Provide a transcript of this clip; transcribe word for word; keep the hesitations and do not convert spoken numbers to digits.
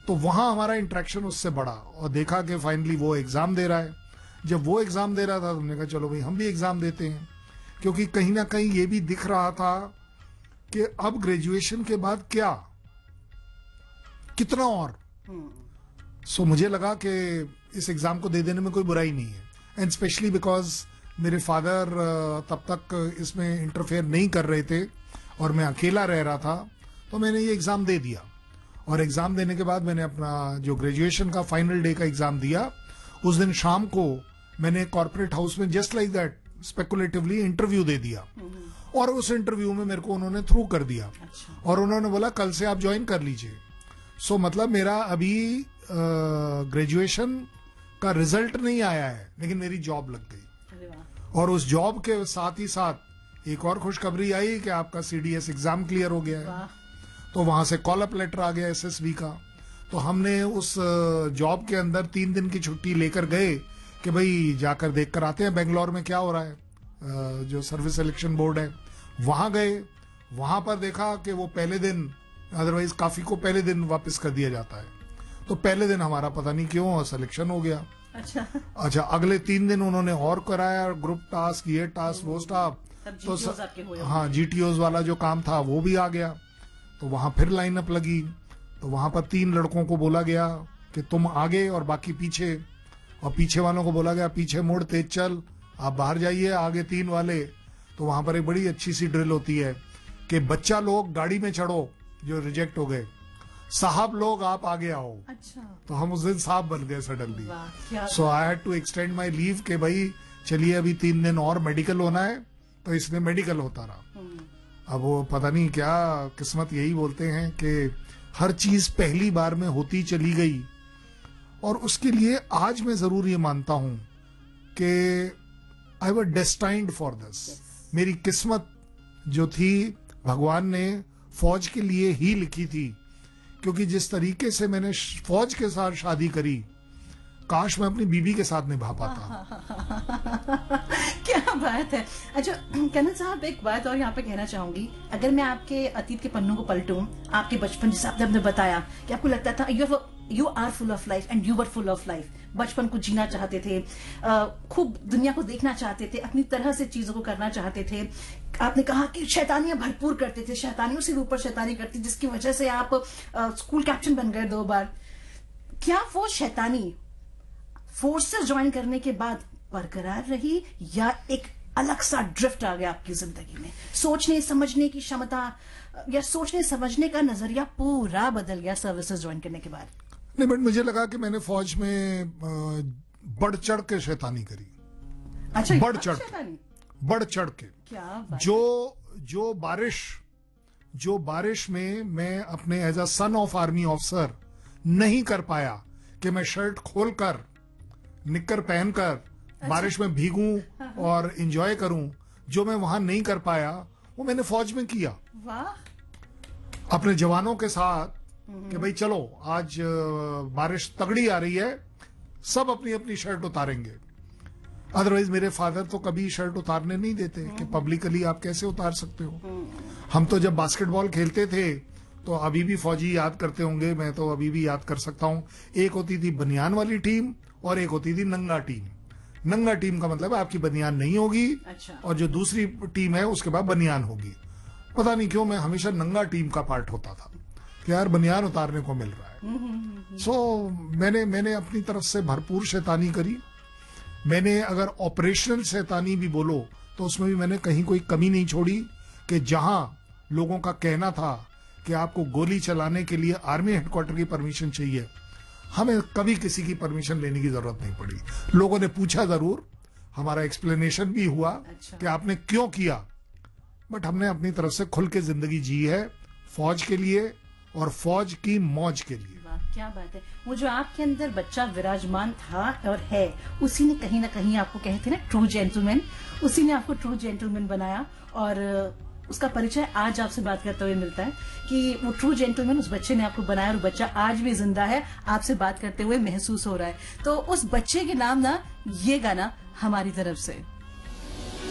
तो वहां हमारा इंटरेक्शन उससे बढ़ा और देखा कि फाइनली वो एग्जाम दे रहा है। जब वो एग्जाम दे रहा था तो हमने कहा चलो भाई हम भी एग्जाम देते हैं, क्योंकि कहीं ना कहीं ये भी दिख रहा था कि अब ग्रेजुएशन के बाद क्या, कितना और। सो so, मुझे लगा कि इस एग्जाम को दे देने में कोई बुराई नहीं है, एंड स्पेशली बिकॉज मेरे फादर तब तक इसमें इंटरफेयर नहीं कर रहे थे और मैं अकेला रह रहा था, तो मैंने ये एग्जाम दे दिया। और एग्जाम देने के बाद मैंने अपना जो ग्रेजुएशन का फाइनल डे का एग्जाम दिया, उस दिन शाम को मैंने कॉर्पोरेट हाउस में जस्ट लाइक दैट स्पेकुलेटिवली इंटरव्यू दे दिया, और उस इंटरव्यू में मेरे को उन्होंने थ्रू कर दिया। अच्छा। और उन्होंने बोला कल से आप ज्वाइन कर लीजिए। सो so, मतलब मेरा अभी ग्रेजुएशन का रिजल्ट नहीं आया है, लेकिन मेरी जॉब लग गई। और उस जॉब के साथ ही साथ एक और खुशखबरी आई कि आपका सीडीएस एग्जाम क्लियर हो गया है। तो वहां से कॉल अप लेटर आ गया एसएसबी का। तो हमने उस जॉब के अंदर तीन दिन की छुट्टी लेकर गए कि भाई जाकर देख कर आते हैं बेंगलोर में क्या हो रहा है, जो सर्विस सिलेक्शन बोर्ड है। वहां गए, वहां पर देखा कि वो पहले दिन, अदरवाइज काफी को पहले दिन वापस कर दिया जाता है, तो पहले दिन हमारा पता नहीं क्यों सिलेक्शन हो गया। अच्छा अच्छा अगले तीन दिन उन्होंने और कराया, ग्रुप टास्क, ये टास्क, वो स्टाफ, तो स... हाँ जीटीओज वाला जो काम था वो भी आ गया। तो वहां फिर लाइनअप लगी, तो वहां पर तीन लड़कों को बोला गया कि तुम आगे और बाकी पीछे, और पीछे वालों को बोला गया पीछे मुड़, तेज चल, आप बाहर जाइए, आगे तीन वाले। तो वहां पर एक बड़ी अच्छी सी ड्रिल होती है कि बच्चा लोग गाड़ी में चढ़ो जो रिजेक्ट हो गए, साहब लोग आप आगे आओ। अच्छा। तो हम उस दिन साहब बन गए suddenly. So I had to extend my leave कि भाई चलिए अभी तीन दिन और मेडिकल होना है, तो इसमें मेडिकल होता रहा। अब वो पता नहीं क्या किस्मत, यही बोलते हैं कि हर चीज पहली बार में होती चली गई। और उसके लिए आज मैं जरूर ये मानता हूं कि I was destined for this. मेरी किस्मत जो थी भगवान ने फौज के लिए ही लिखी थी, क्योंकि जिस तरीके से मैंने फौज के साथ शादी करी, काश मैं अपनी बीबी के साथ निभा पाता। क्या बात है। अच्छा कन्नन साहब, एक बात और यहाँ पे कहना चाहूंगी, अगर मैं आपके अतीत के पन्नों को पलटूं, आपके बचपन जैसे आपने बताया कि आपको लगता था you you are full of life and you were full of life, बचपन को जीना चाहते थे, खूब दुनिया को देखना चाहते थे, अपनी तरह से चीजों को करना चाहते थे। आपने कहा कि शैतानियां भरपूर करते थे, शैतानियों से ऊपर शैतानी करती, जिसकी वजह से आप आ, स्कूल कैप्टन बन गए दो बार। क्या वो शैतानी फोर्सेस ज्वाइन करने के बाद बरकरार रही, या एक अलग सा ड्रिफ्ट आ गया आपकी जिंदगी में? सोचने समझने की क्षमता या सोचने समझने का नजरिया पूरा बदल गया सर्विसेज ज्वाइन करने के बाद? नहीं, बट मुझे लगा कि मैंने फौज में बढ़ चढ़ के शैतानी करी। अच्छा, बढ़ चढ़ के बढ़ चढ़ के क्या जो जो बारिश जो बारिश में मैं अपने as a son of army officer नहीं कर पाया कि मैं शर्ट खोलकर निक्कर पहनकर अच्छा। बारिश में भीगूं और एंजॉय करूं, जो मैं वहां नहीं कर पाया वो मैंने फौज में किया। वाह। अपने जवानों के साथ कि भाई चलो आज बारिश तगड़ी आ रही है, सब अपनी अपनी शर्ट उतारेंगे। अदरवाइज मेरे फादर तो कभी शर्ट उतारने नहीं देते कि पब्लिकली आप कैसे उतार सकते हो। हम तो जब बास्केटबॉल खेलते थे तो अभी भी फौजी याद करते होंगे, मैं तो अभी भी याद कर सकता हूं। एक होती थी बनियान वाली टीम और एक होती थी नंगा टीम। नंगा टीम का मतलब आपकी बनियान नहीं होगी। अच्छा। और जो दूसरी टीम है उसके बाद बनियान होगी। पता नहीं क्यों मैं हमेशा नंगा टीम का पार्ट होता था कि यार बनियान उतारने को मिल रहा है। सो so, मैंने मैंने अपनी तरफ से भरपूर शैतानी करी। मैंने अगर ऑपरेशनल शैतानी भी बोलो तो उसमें भी मैंने कहीं कोई कमी नहीं छोड़ी कि जहां लोगों का कहना था कि आपको गोली चलाने के लिए आर्मी हेडक्वार्टर की परमिशन चाहिए, हमें कभी किसी की परमिशन लेने की जरूरत नहीं पड़ी। लोगों ने पूछा जरूर, हमारा एक्सप्लेनेशन भी हुआ। अच्छा। कि आपने क्यों किया, बट हमने अपनी तरफ से खुल के जिंदगी जी है फौज के लिए और फौज की मौज के लिए। क्या बात है। वो जो आपके अंदर बच्चा विराजमान था और है, उसी ने कहीं ना कहीं आपको कहते ना ट्रू जेंटलमैन, उसी ने आपको ट्रू जेंटलमैन बनाया। और उसका परिचय आज आपसे बात करते हुए मिलता है कि वो ट्रू जेंटलमैन उस बच्चे ने आपको बनाया और बच्चा आज भी जिंदा है, आपसे बात करते हुए महसूस हो रहा है। तो उस बच्चे के नाम ना ये गाना हमारी तरफ से।